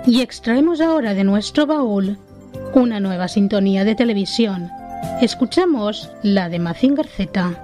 Y extraemos ahora de nuestro baúl una nueva sintonía de televisión. Escuchamos la de Mazinger Z.